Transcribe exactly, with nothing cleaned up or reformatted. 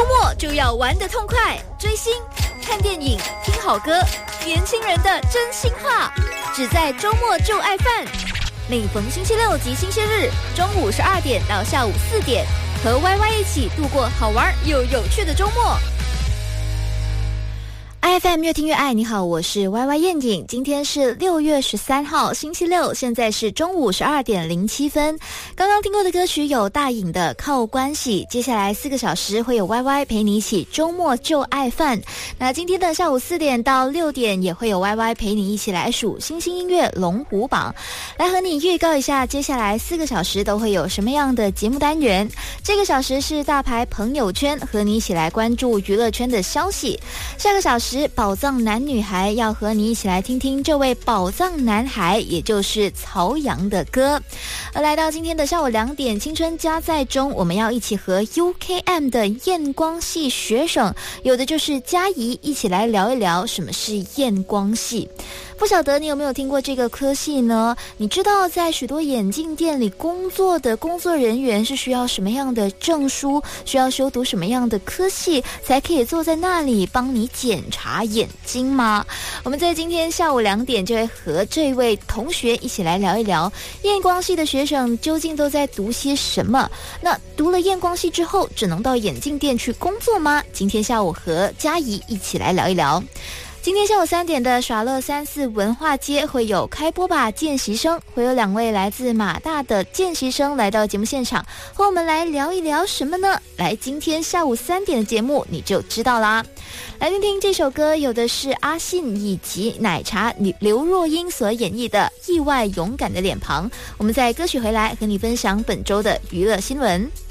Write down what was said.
末就要玩得痛快，追星、看电影、听好歌，年轻人的真心话，只在周末就爱饭。每逢星期六及星期日中午十二点到下午四点，和 Y Y 一起度过好玩又有趣的周末。I F M 越听越爱，你好，我是 Y Y 燕颖。今天是六月十三号，星期六，现在是中午十二点零七分。刚刚听过的歌曲有大颖的《靠关系》，接下来四个小时会有 Y Y 陪你一起周末就爱饭。那今天的下午四点到六点也会有 Y Y 陪你一起来数新兴音乐龙虎榜，来和你预告一下接下来四个小时都会有什么样的节目单元。这个小时是大牌朋友圈，和你一起来关注娱乐圈的消息。下个小时宝藏男女孩要和你一起来听听这位宝藏男孩，也就是曹阳的歌。而来到今天的下午两点，青春加载中，我们要一起和 U K M 的验光系学生，有的就是佳怡，一起来聊一聊什么是验光系。不晓得你有没有听过这个科系呢？你知道在许多眼镜店里工作的工作人员是需要什么样的证书，需要修读什么样的科系才可以坐在那里帮你检查眼睛吗？我们在今天下午两点就会和这位同学一起来聊一聊验光系的学生究竟都在读些什么。那读了验光系之后只能到眼镜店去工作吗？今天下午和佳怡一起来聊一聊。今天下午三点的耍乐三四文化街会有开播吧见习生，会有两位来自马大的见习生来到节目现场，和我们来聊一聊什么呢？来，今天下午三点的节目你就知道啦。来听听这首歌，有的是阿信以及奶茶刘若英所演绎的《意外勇敢的脸庞》。我们在歌曲回来和你分享本周的娱乐新闻。